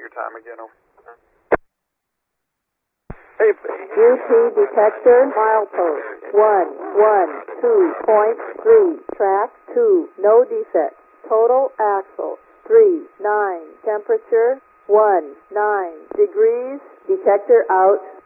your time again. Hey, UT detector, milepost 112.3, track 2, no defects. Total axle 39, temperature 19 degrees, detector out.